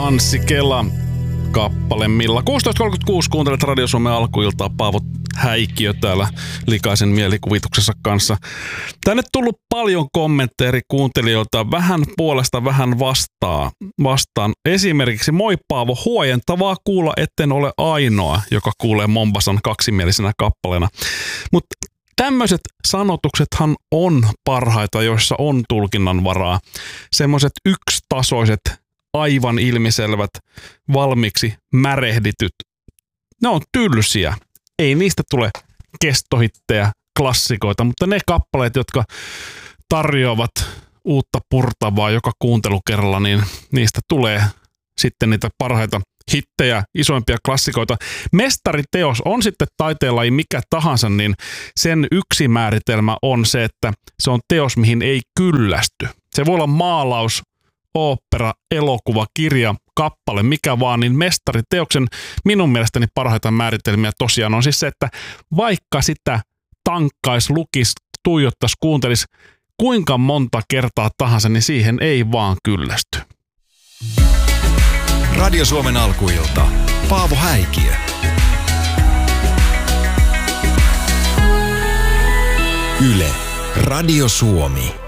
Anssi Kela kappale Milla. 16.36 kuuntelet Radio Suomen alkuiltaa. Paavo Häikiö täällä likaisen mielikuvituksessa kanssa. Tänne tullut paljon kommentteja eri kuuntelijoilta. Vähän puolesta, vähän vastaan. Esimerkiksi moi Paavo, huojentavaa kuulla, etten ole ainoa, joka kuulee Mombasan kaksimielisenä kappaleena. Mutta tämmöiset sanotuksethan on parhaita, joissa on tulkinnan varaa. Semmoiset yksitasoiset, aivan ilmiselvät, valmiiksi märehdityt, ne on tylsiä. Ei niistä tule kestohittejä, klassikoita, mutta ne kappaleet, jotka tarjoavat uutta purtavaa joka kuuntelukerralla, niin niistä tulee sitten niitä parhaita hittejä, isoimpia klassikoita. Mestariteos on sitten taiteenlaji mikä tahansa, niin sen yksi määritelmä on se, että se on teos, mihin ei kyllästy. Se voi olla maalaus, ooppera, elokuva, kirja, kappale, mikä vaan, niin mestariteoksen minun mielestäni parhaita määritelmiä tosiaan on siis se, että vaikka sitä tankkais, lukis, tuijottais, kuuntelis kuinka monta kertaa tahansa, niin siihen ei vaan kyllästy. Radio Suomen alkuilta. Paavo Häikiö. Yle. Radio Suomi.